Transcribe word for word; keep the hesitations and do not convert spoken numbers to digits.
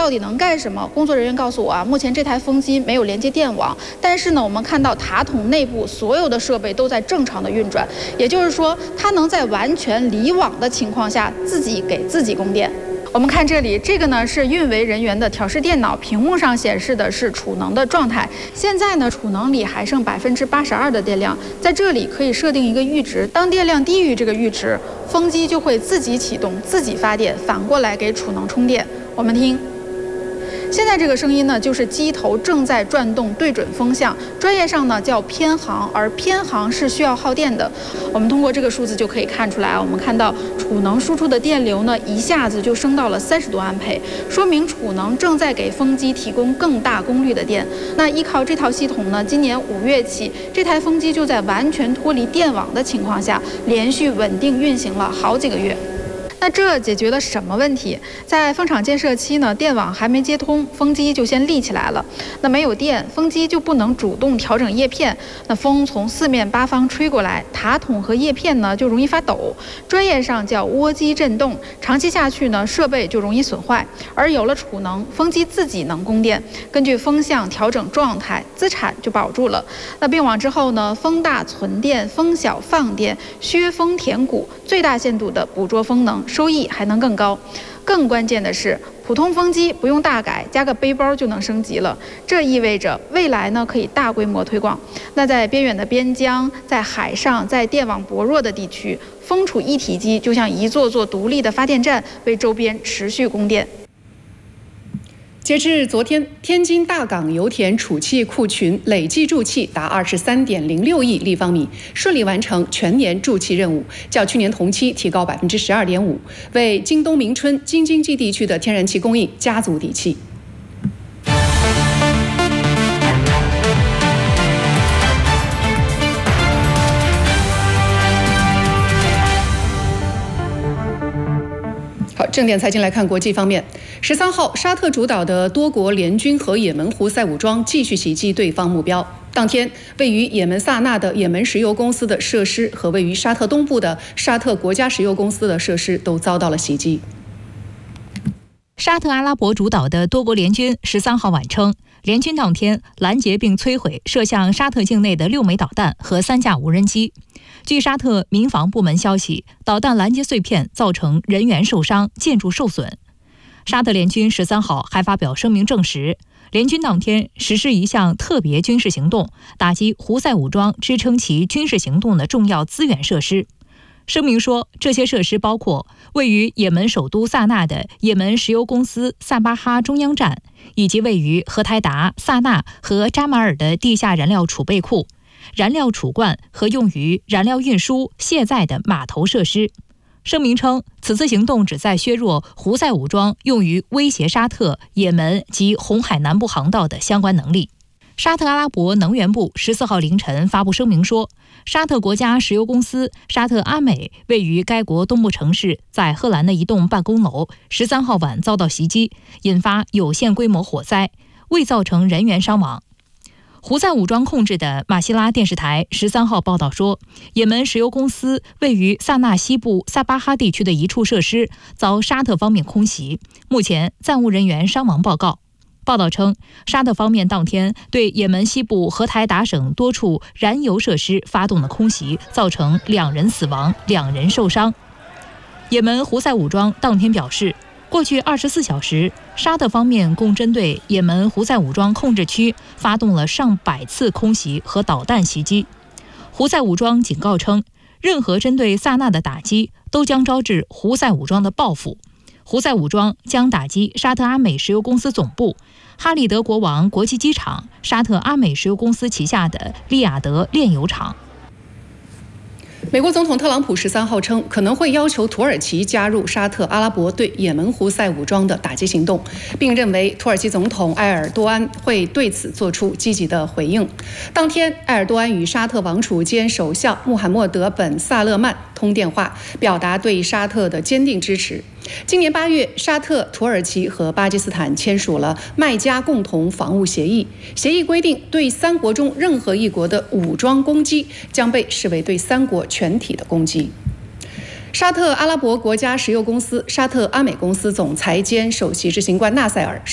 到底能干什么？工作人员告诉我啊，目前这台风机没有连接电网，但是呢，我们看到塔筒内部所有的设备都在正常的运转，也就是说，它能在完全离网的情况下自己给自己供电。我们看这里，这个呢是运维人员的调试电脑，屏幕上显示的是储能的状态。现在呢，储能里还剩百分之八十二的电量，在这里可以设定一个阈值，当电量低于这个阈值，风机就会自己启动、自己发电，反过来给储能充电。我们听。现在这个声音呢，就是机头正在转动，对准风向，专业上呢叫偏航，而偏航是需要耗电的。我们通过这个数字就可以看出来，我们看到储能输出的电流呢，一下子就升到了三十多安培，说明储能正在给风机提供更大功率的电。那依靠这套系统呢，今年五月起，这台风机就在完全脱离电网的情况下，连续稳定运行了好几个月。那这解决了什么问题？在风场建设期呢，电网还没接通，风机就先立起来了。那没有电，风机就不能主动调整叶片。那风从四面八方吹过来，塔筒和叶片呢就容易发抖，专业上叫涡机震动。长期下去呢，设备就容易损坏。而有了储能，风机自己能供电，根据风向调整状态，资产就保住了。那并网之后呢，风大存电，风小放电，削峰填谷，最大限度的捕捉风能。收益还能更高，更关键的是，普通风机不用大改，加个背包就能升级了。这意味着未来呢可以大规模推广。那在边远的边疆，在海上，在电网薄弱的地区，风储一体机就像一座座独立的发电站，为周边持续供电。 截至昨天，天津大港油田储气库群累计注气达二十三点零六亿立方米，顺利完成全年注气任务，较去年同期提高百分之十二点五，为京东明春京津冀地区的天然气供应加足底气。好，正点财经来看国际方面。十三号，沙特主导的多国联军和也门胡塞武装继续袭击对方目标。当天，位于也门萨那的也门石油公司的设施和位于沙特东部的沙特国家石油公司的设施都遭到了袭击。 沙特阿拉伯主导的多国联军十三号晚称，联军当天拦截并摧毁射向沙特境内的六枚导弹和三架无人机。据沙特民防部门消息，导弹拦截碎片造成人员受伤，建筑受损。沙特联军十三号还发表声明证实，联军当天实施一项特别军事行动，打击胡塞武装支撑其军事行动的重要资源设施。声明说，这些设施包括位于也门首都萨那的也门石油公司萨巴哈中央站，以及位于荷台达、萨那和扎马尔的地下燃料储备库、燃料储罐和用于燃料运输、卸载的码头设施。声明称，此次行动旨在削弱胡塞武装用于威胁沙特、也门及红海南部航道的相关能力。沙特阿拉伯能源部十四号凌晨发布声明说，沙特国家石油公司沙特阿美位于该国东部城市在赫兰的一栋办公楼十三号晚遭到袭击，引发有限规模火灾，未造成人员伤亡。胡塞武装控制的马希拉电视台十三号报道说，也门石油公司位于萨那西部萨巴哈地区的一处设施遭沙特方面空袭，目前暂无人员伤亡报告。报道称，沙特方面当天对也门西部荷台达省多处燃油设施发动了空袭，造成两人死亡，两人受伤。也门胡塞武装当天表示，过去二十四小时，沙特方面共针对也门胡塞武装控制区发动了上百次空袭和导弹袭击。胡塞武装警告称，任何针对萨那的打击都将招致胡塞武装的报复。胡塞武装将打击沙特阿美石油公司总部、哈利德国王国际机场、沙特阿美石油公司旗下的利雅得炼油厂。 美国总统特朗普十三号称，可能会要求土耳其加入沙特阿拉伯对也门胡塞武装的打击行动，并认为土耳其总统埃尔多安会对此做出积极的回应。当天，埃尔多安与沙特王储兼首相穆罕默德本萨勒曼通电话，表达对沙特的坚定支持。今年八月，沙特、土耳其和巴基斯坦签署了麦加共同防务协议。协议规定，对三国中任何一国的武装攻击将被视为对三国全体的攻击。沙特阿拉伯国家石油公司沙特阿美公司总裁兼首席执行官纳塞尔